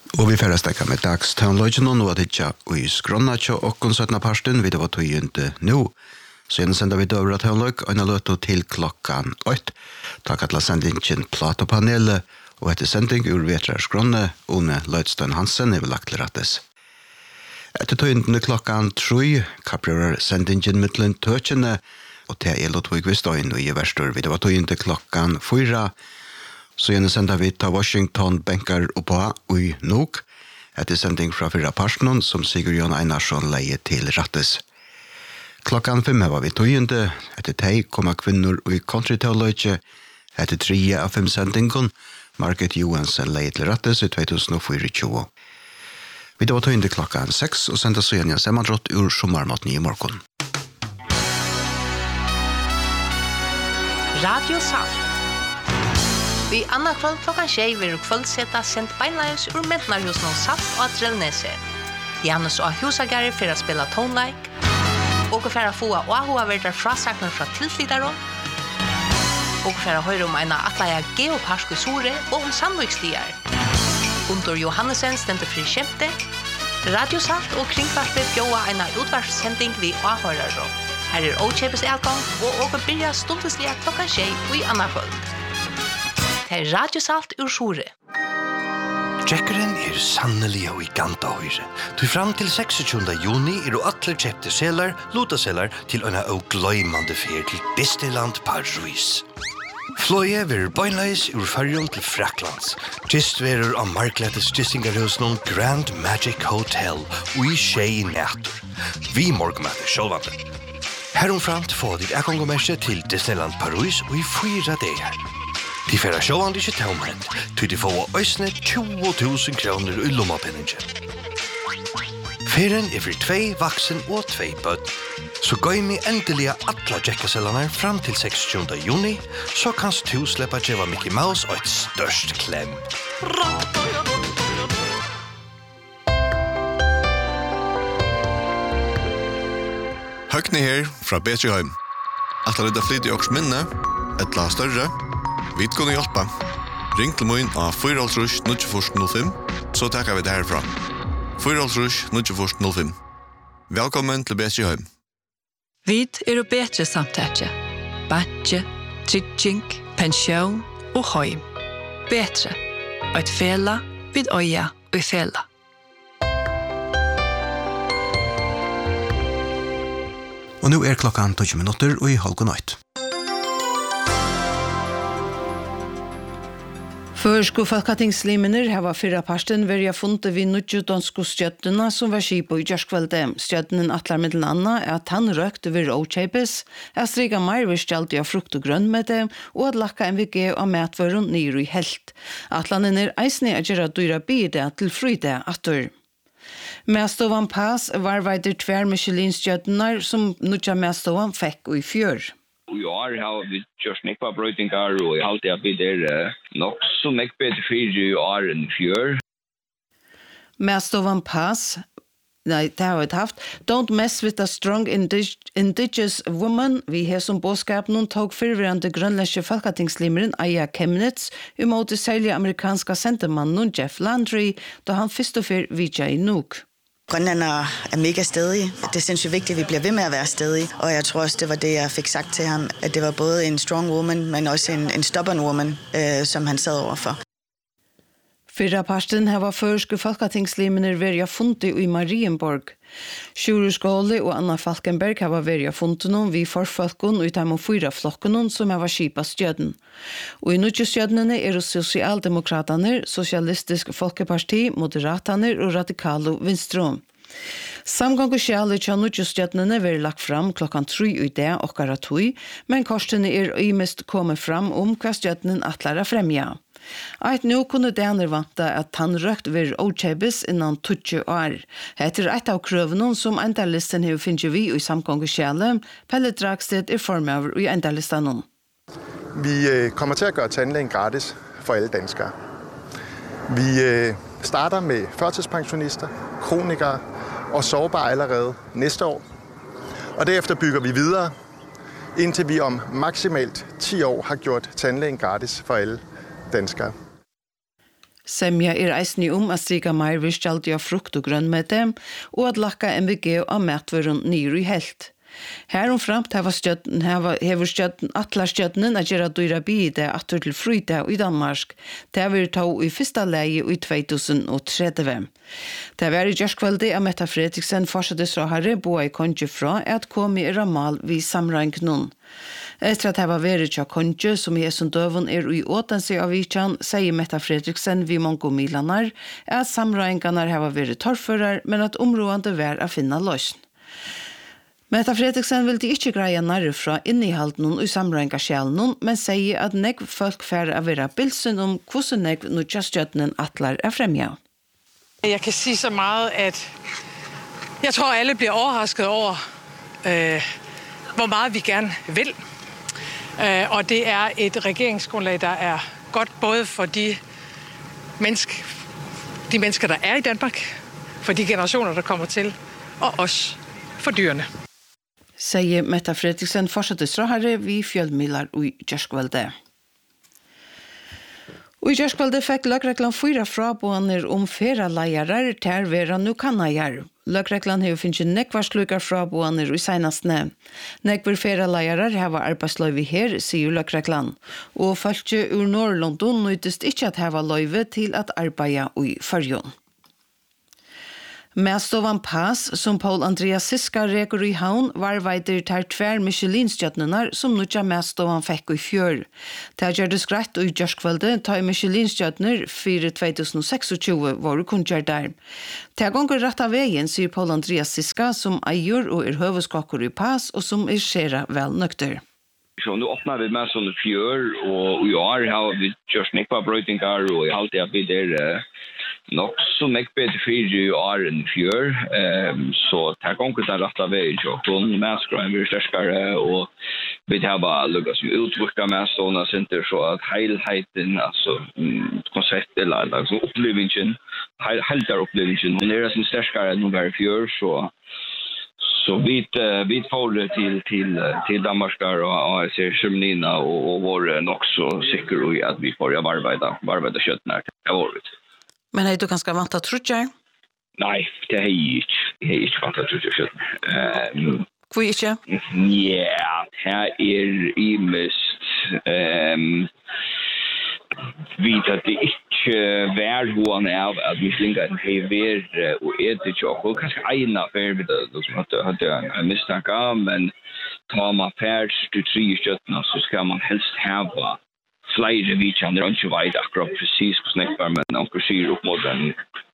Og vi får stekka med dags teologien og noe dittja i skrona tja okkon 17. parsten, vi det var tøyende nå. Så igjen sender vi døvra teolog, og en løto til klokkan 8. Takk at la sendingen Platopanelet, og etter sending ur vetrar skrona, One Løydstøen Hansen er lagt til rattes. Etter tøyende klokkan 3, kaprer sendingen mittlen tøtjene, og til Elotog Vistøyen og i verstor, vi det var tøyende klokkan 4, så igjen sender vi til Washington Benkar oppa ui nok, etter sending fra 4 parsten, som Sigurd Jon Einarsson leier til rattes. Klokkan 5 var vi tøyende, etter teg kommer kvinner ui country-teologi, etter 3 av 5 sendingen, Margaret Johansen leier til rattes i 2024. Vi da var tøyende klokkan 6, og sendte så igjen semmadrott ur sommarmaten i morgen. Radio Salt. Vi anna kvöld klokkan 6 vil kvöldseta sendt beinleis ur Mentnarhusen og Salt og Atrellnese. Janus og Husagari for å spille tonelike, og for å få Ahua verdar frasakner fra tilflydaron, og for å høre om en atleia geoparsk i Sore og om Sandvikslier. Under Johannesson stendte fri kjempe, Radio Salt og Kringkvartve bjåa en utvarssending vi avhører. Her er Åkjepes elgang, og byrja stundeslige klokkan 6 i anna kvöld. Det er Radio Salt ur Sore. Jackeren sannelig og i ganta høyre. Du fram til 26. juni du atle kjepte selar, lotaselar til øyne og gløymande fer til Disneyland Paris. Fløye verer bøynleis ur Færjøen til Fraklands. Gist verer av markletes gistingarhusen Grand Magic Hotel og i Skei Nætur. Vi morgenmøter sjålvande. Heromframt får ditt ekkongomerse til Disneyland Paris og i 4 dager. De færa sjåan ikke tømrent, til de får øysene 20.000 kroner i lommapenninge. Ferien for 2 vaksen og 2 bøtt, så gøy mi endelig atla jekkasellarna fram til 26. juni, så kanst du sleppa djeva Mickey Mouse og et størst klem. Høgni her fra Betriheim. Atla rydda flyt i åks minne, etla større, vi kunne hjelpe. Ring til min av 4-0-0-5, så takker vi det herfra. 4-0-0-5. Velkommen til Betriheim. Vi er bedre samtale. Batje, trygging, pensjon og heim. Bedre. Et fela, vid øya og fela. Og nå er klokkan 20 minutter og i halv natt. Førsko folketingsliminer hava 4 parsten verja funnet vi nudjudansko stjøttene som var skipo i Gjørskvelde. Stjøttenen atlar middelen anna at han røkte vir åkjeipes, at striga meir vir stjaldi av frukt og grønn med det, og at lakka MVG av matvøren nyr i helt. Atlanen eisne a gjerra dyra bide til fryde atur. Mestovan Pass var veider 2 Michelin-stjøttenar som nudja Mestovan fekk og i fjør. I år har vi gjort nekva brøytingar, og jeg halte at vi nok så nekva bedre 4 år enn fjør. Mestovan Pass, det har vi haft. Don't mess with a strong indigenous woman. Vi har som bådskap noen tog fyrverande grønlandske folketingslimeren Aya Chemnitz imot det særlige amerikanske sentermannen Jeff Landry, da han først og fyr vidja i Nuuk. Grønland er mega stedig. Det er sindssygt vigtigt, at vi bliver ved med at være stedige. Og jeg tror også, det var det, jeg fik sagt til ham, at det var både en strong woman, men også en stubborn woman, som han sad overfor. 4 parsten her var førske folketingslimene verja funnet i Marienborg. Sjuru Skåle og Anna Falkenberg her var verja funnet noen vi forfolken og utom 4 flokken som her var skipa stjøden. Og i nødje stjødene er sosialdemokraterne, Sosialistisk Folkeparti, Moderaterne og Radikalo Vinstrom. Samgångskjælet til nødjestjøtnene vil lagt fram klokkan 3 i dag okkara 2, men korstene i mest kommet fram om hva stjøtnen atler fremja. Eit nå kunne Daner vanta at han røkt vir åkjebis innan 20 år. Etter eit av krøvene som endalisten har finnet vi i samgångskjælet, Pelle Dragstedt formøver i endalisten. Vi kommer til at gøre tandlægen gratis for alle danskere. Vi starter med førtidspensionister, kronikere og sårbare allerede næste år. Og derefter bygger vi videre, indtil vi om maksimalt 10 år har gjort tandlægen gratis for alle danskere. Semja eisni at strika meir visstjaldi av frukt og grønmete, og at lakka MVG av matvøren nyr i helt. Heromframt hever stjøtten atlarstjøttenen at gjøre dyra bide atter til fryte i Danmark. Det vil ta i første leie i 2030. Det var i gjørskvalde av Metta Fredriksen fortsatte så herre boa i konge fra at kom i ramal vid samranknån. Etter at det var vært til konge som i som døven i åtense av Vichan, sier Metta Fredriksen vid mange milanar at samrankarna har vært torfører, men at områdene var å finne løsning. Metta Fredriksen vil de ikke greie nærre fra innehalden i samrengaskjelen, men sier at negv folk færre å være bilsen om hvordan negv nødjastjøttenen atler fremja. Jeg kan sige så meget, at jeg tror, alle bliver overrasket over, hvor meget vi gerne vil. Og det er et regeringsgrundlag, der er godt både for de mennesker, der er i Danmark, for de generationer, der kommer til, og også for dyrene. Sier Metta Fredriksen fortsatte stråherre vi fjøldmilar i Gjørskvalde. Og i Gjørskvalde fikk løgreglan 4 fraboaner om feraleierer til vera nu kannager. Løgreglan har finnet nekvarslukar fraboaner i senastne. Nekvar feraleierer hava arbeidsløyve her, sier løgreglan. Og folk ur Nord-London nøytest ikke at hava løyve til at arbeida i Førjøen. Medstovan Pass, som Paul Andreas Siska reker i havn, var veider til 2 Michelin-stjøtnenar som nødja Medstovan fikk i fjør. Det gjør det skrett og i Gjørskvalde, ta i Michelin-stjøtner 2026 var kunngjør der. Det gonger rett av veien, sier Paul Andreas Siska, som eier og høveskokker i Pass, og som skjera vel nøkter. Så nu öppnar vi med sån fjör och i år har vi just nekva brötingar och i allt det vi där nog så mycket bättre för ju år än fjör så tar gången där rätta väg och kon maskrime vi starkare och vi har bara lugas utveckla med såna center så att helheten alltså koncept eller så upplevelsen heltar upplevelsen och när det är starkare än vad fjör så vi får till Danmarkar och ser Sjömnina och var nog så säker i att vi får arbeta köttnärt av året. Men är du ganska vant att trutja? Nej, det är inte vant att trutja kött. Hvor ikke? Ja, här är i mest vet att det inte världen av att vi slingar en hever och äter choklad. Kanske ena för det som hade en misstanke, men tar man färd till 3 köttna så ska man helst ha flera Vichan. Det är inte vet akkurat precis hur snäckar, men onkel syr upp mot en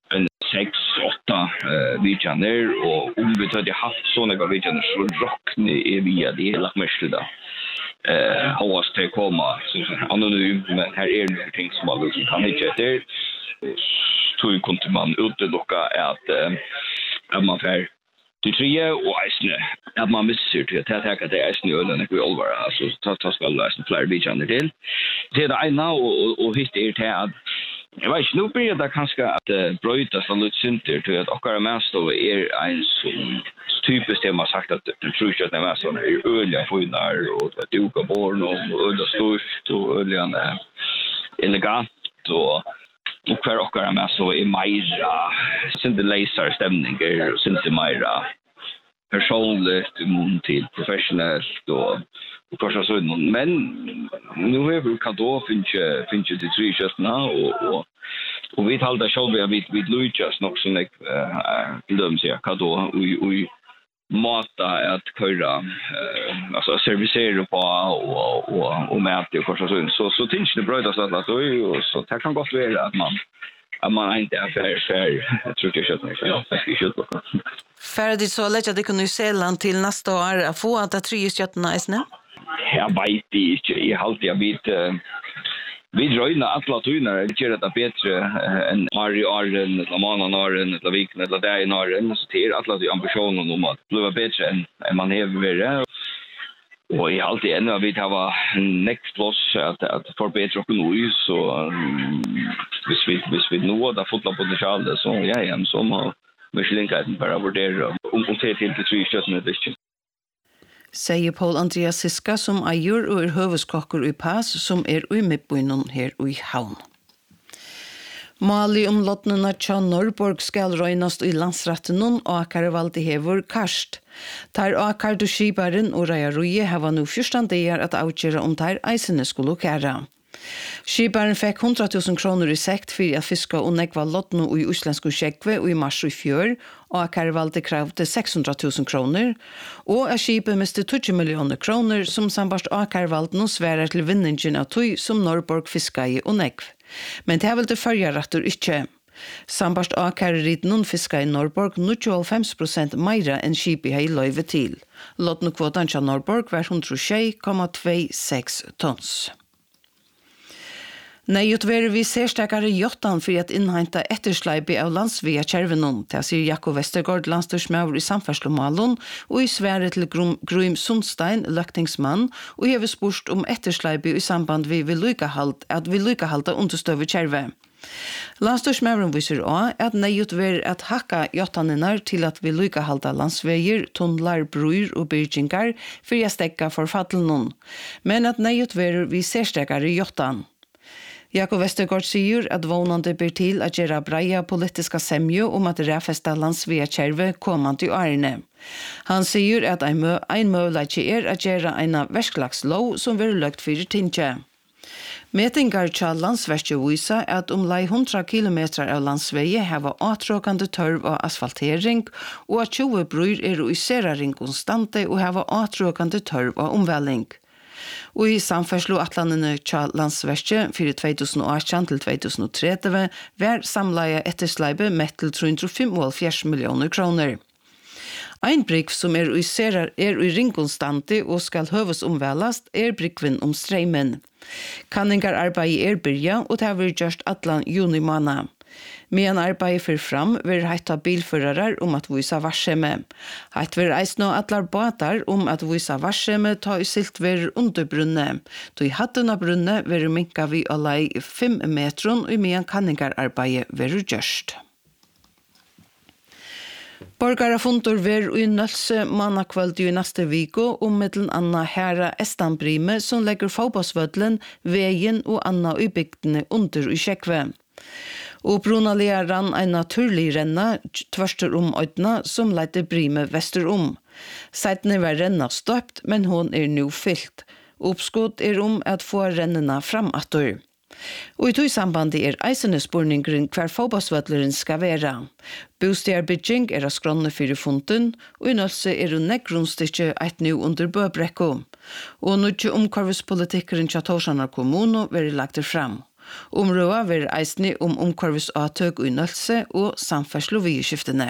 6-8 Vichan där och om vi hade haft såna Vichan så rockne är via det hela mesta hås till komma så anonym, men här är det ting som man kan inte där så kunde man utelocka att man får till 3 och isne att man missar till att ta det isne ölen och allvar alltså ta ska läsa fler Vichan till det är ena och visst är det att jag vet inte, nu blir det kanske att bryta så lite synter till att åkara mest då är en sån typiskt det man sagt att den tror jag att det är sån öliga finnar och att duka born och öliga stort och öliga elegant och kvar åkara mest så är mera synte laser stämningar och synte mera personligt till professionellt och kanske så men nu har vi kan då finns det 3 köttna och vi håller själva vi Lucas nog så mycket glöms jag kan då och mata att köra alltså servicera på och mäta och kanske så tänks det bra att så det kan gott vara att man inte är fair jag tror jag köttna jag kött på Färdigt så lägger det kunde ju Zeeland till nästa år att få att 3 köttna är snä. Jag vet inte, jag har alltid vi dröjna alla tunar, det gör det bättre än Arjen, eller Mananaren, eller Viken, eller Dejnaren, så det är alla ambitionen om att bli bättre än man har varit. Och jag har alltid ännu vi har en next plus att förbättra ekonomi, så hvis vi når det fotballpotentialet, så så må Michelin-guiden bara vurdera om det till 3 köttna det inte. Sier Paul Andreas Siska som eier og høveskokker i Pass som i midtbyen her i havn. Mali lotnuna tja Norrborg skal røynast i landsretten og akare valdi hevur karst. Tar akar du skibaren og reiaruje hava nu 14 dagar at avgjera tar eisene skulle kæra. Skibaren fekk 100.000 kroner i sekt fyrir at fiska og negva lotnu i uslensku skjekve og i mars i fjør, og akar valdi kravde 600.000 kroner, og at skibet miste 20 millioner kroner som sambart akar valdi nå sværer til vinningen av tøy som Norrborg fiska i og negv. Men det vil det følge rettur ikke. Sambart akar-riden fiska i Norrborg 95% meira enn skibet hei løyve til. Lotnu kvotan til Norrborg var 106,26 tons. Nejutverer vi sérstakare jottan for at innhenta ettersleipi av landsvia kjervenon, til sier Jakob Vestergaard, landstyrsmaur i samferdslomalon, og i svære til Grym Sundstein, løktingsmann, og hever spurt ettersleipi i samband vi vedlikehalda understøve kjerve. Landstyrsmauren viser også at nejutverer at hakka jottaninnar til at vedlikehalda landsveier, tunnlar, bruir og byrgingar for å stekka forfattelnon, men at nejutverer vi sérstakare jottan. Jakob Vestergaard sier at vånande ber til at gjøre breia politiska semjo at ræfesta landsvia kjerve kommande i årene. Han sier at ein møvleitje at gjøre en verskslagslov som vil løgt fyrir tinge. Metingar tja landsverkje visa at lei 100 kilometer av landsveie hava atråkande tørv og asfaltering, og at 20 brur i seraring konstante og hava atråkande tørv og omvelling. Og i samferdslo atlandene tja landsverkje for 2018 til 2030 var samleie ettersleibe med til 375 millioner kroner. Ein brygg som i ringkonstante og skal høves omvelast bryggven streimen. Kanningar arbeid byrja og det har vært gjørst atlan juni måned. Medan arbeidet for fram vil heita bilførarar at visa varseme. Heit vil eisnå atlar båtar at visa varseme ta i silt ver under brunne. To i hatten av brunne vil minka vi å lei 5 metron og medan kanningar arbeidet vil gjørst. Borgarafundur ver i Nølse mannakvöld i neste viko middelen Anna Herra Estanbrime som legger fotballsvødlen, veien og Anna i bygdene under i Kjekve. Og Brunalia rann en naturlig renna tvørster øydna som leite Brime vester Seitene var renna støpt, men hon nu fyllt. Oppskott at få rennena framattur. Og i tog sambandet eisende spurningren hver fotballsvødleren skal være. Bostedbygging av skronne fyrir funten, og i Nølse negrunstikke eit nu under Bøbrekko. Og nødje omkorvespolitikkeren til Torsanar kommuno vil lagt fram. Områa vil eisne omkorvesatøk i Nølse og samferdslo vidskiftene.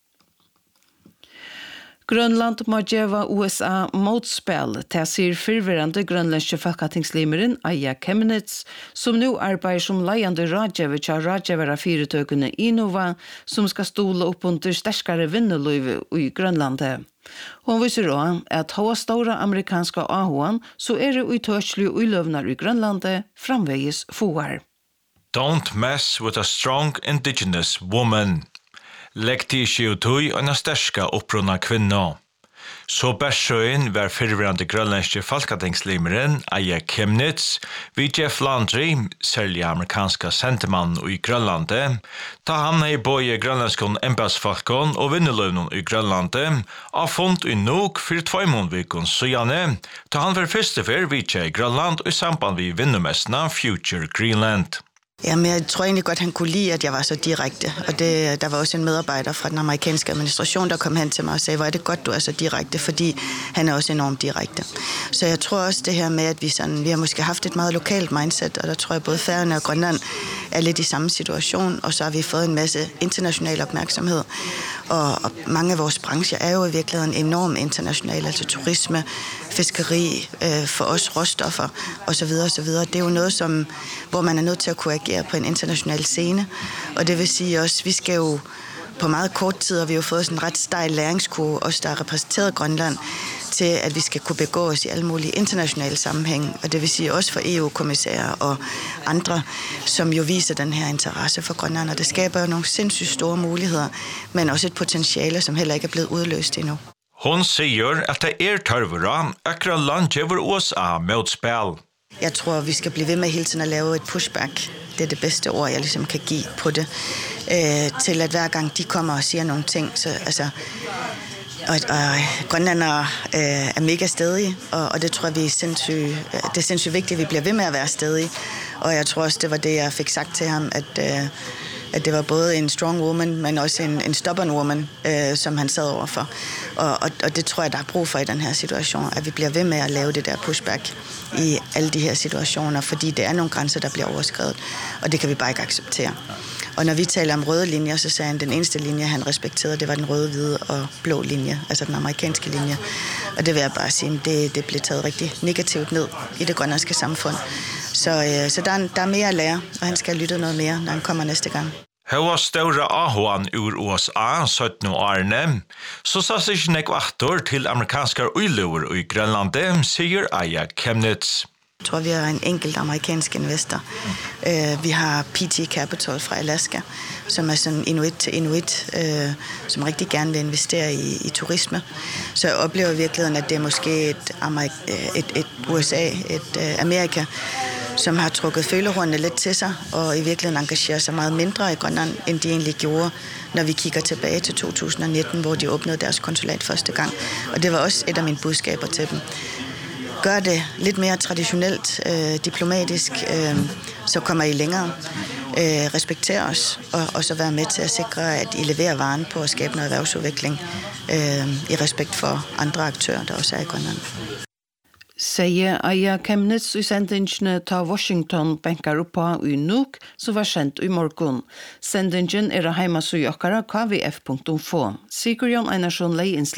Grønland må gjøre USA motspill til sier fyrverande grønlandske folketingslimeren Aya Kemnitz, som nå arbeider som leiende rådgjøver til rådgjøvere fyretøkene Innova, som skal stole opp under sterskere vinneløyve i Grønlandet. Hun viser også at hva store amerikanske ahoen, så det utørslige uløvner i Grønlandet framvegis foar. Don't mess with a strong indigenous woman. Legg til skiutøy og en sterska opprunna kvinna. Så Bersøyen var fyrverande grønlandske folketingslimeren Aya Kemnitz vid Jeff Landry, særlig amerikanska sentemann i Grønlandet, da han både grønlandskon embassfolkon og vinneløvnon i Grønlandet, har funnet i nok for 2 månedvikon søjane, da han var førstefer vid Grønland og i samband vid vinnermestene Future Greenland. Jamen, jeg tror egentlig godt, han kunne lide, at jeg var så direkte. Og der var også en medarbejder fra den amerikanske administration, der kom hen til mig og sagde, hvor det godt, du så direkte, fordi han også enormt direkte. Så jeg tror også det her med, at vi har måske haft et meget lokalt mindset, og der tror jeg både Færøerne og Grønland lidt i samme situation, og så har vi fået en masse international opmærksomhed. Og mange af vores brancher jo i virkeligheden enormt internationale, altså turisme, fiskeri, for os råstoffer osv. osv. Det jo noget, hvor man nødt til at kunne agere på en international scene. Og det vil sige også, vi skal jo på meget kort tid, og vi har fået sådan en ret stejl læringskurve, også der har repræsenteret Grønland, til at vi skal kunne begå os i alle mulige internationale sammenhæng. Og det vil sige også for EU-kommissærer og andre, som jo viser den her interesse for Grønland. Og det skaber jo nogle sindssygt store muligheder, men også et potentiale, som heller ikke blevet udløst endnu. Hun sier at det tørvere at Grønland gjør USA med spil. Jeg tror, vi skal blive ved med hele tiden at lave et pushback. Det er det bedste ord, jeg ligesom kan give på det. Til at hver gang de kommer og siger nogle ting, så altså... Og grønlandere er mega stedige, og det tror jeg, det er sindssygt vigtigt, at vi bliver ved med at være stedige. Og jeg tror også, det var det, jeg fik sagt til ham, at det var både en strong woman, men også en stubborn woman, som han sad overfor. Og det tror jeg, der er brug for i den her situation, at vi bliver ved med at lave det der pushback i alle de her situationer, fordi det er nogle grænser, der bliver overskredet, og det kan vi bare ikke acceptere. Og når vi taler om røde linjer, så sagde han, den eneste linje, han respekterede, det var den røde, hvide og blå linje, altså den amerikanske linje. Og det vil jeg bare sige, det blev taget rigtig negativt ned i det grønlandske samfund. Så der er mere at lære, og han skal lytte noget mere, når han kommer næste gang. Hva større ahoan ur USA 17 årene, så sa seg ikke nekvaktor til amerikanske uiløver i Grønlandet, sier Aya Chemnitz. Jeg tror, vi har en enkelt amerikansk investor. Vi har PT Capital fra Alaska, som er sådan inuit til inuit, som rigtig gerne vil investere i turisme. Så jeg oplever i virkeligheden, at det er måske et USA, et Amerika, som har trukket følehornene lidt til sig, og i virkeligheden engagerer sig meget mindre i Grønland, end de egentlig gjorde, når vi kigger tilbage til 2019, hvor de åbnede deres konsulat første gang. Og det var også et af mine budskaber til dem. Gør det lidt mere traditionelt, diplomatisk, så kommer I længere. Respekter os, og så være med til at sikre, at I leverer varen på at skabe noget erhvervsudvikling i respekt for andre aktører, der også er i Grønland. Sier Aya Chemnitz i sendingene ta Washington bænkar oppa i Nuuk, som var sendt i morgen. Sendingen er heimasøy okkara kvf.fo. Sigurd Jon Einarsson lei